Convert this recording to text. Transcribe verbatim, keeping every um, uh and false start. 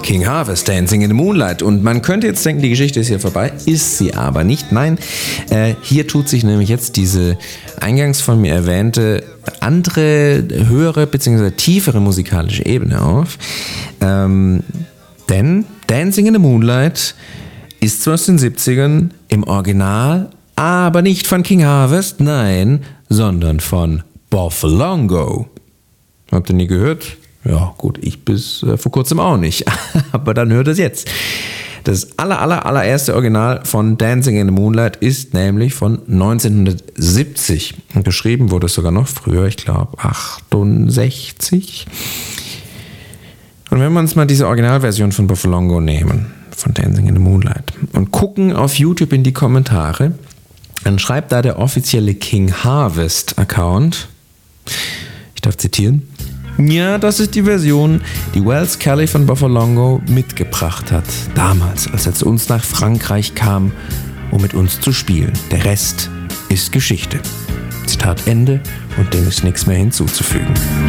King Harvest, Dancing in the Moonlight. Und man könnte jetzt denken, die Geschichte ist hier vorbei, ist sie aber nicht. Nein, äh, hier tut sich nämlich jetzt diese eingangs von mir erwähnte andere, höhere bzw. tiefere musikalische Ebene auf. Ähm, denn Dancing in the Moonlight ist zwar aus den siebzigern im Original, aber nicht von King Harvest, nein, sondern von Boffalongo. Habt ihr nie gehört? Ja, gut, ich bis äh, vor kurzem auch nicht, aber dann hört es jetzt. Das aller, aller, allererste Original von Dancing in the Moonlight ist nämlich von neunzehnhundertsiebzig. Und geschrieben wurde es sogar noch früher, ich glaube achtundsechzig. Und wenn wir uns mal diese Originalversion von Boffalongo nehmen, von Dancing in the Moonlight, und gucken auf YouTube in die Kommentare, dann schreibt da der offizielle King Harvest Account, ich darf zitieren, ja, das ist die Version, die Wells Kelly von Boffalongo mitgebracht hat. Damals, als er zu uns nach Frankreich kam, um mit uns zu spielen. Der Rest ist Geschichte. Zitat Ende, und dem ist nichts mehr hinzuzufügen.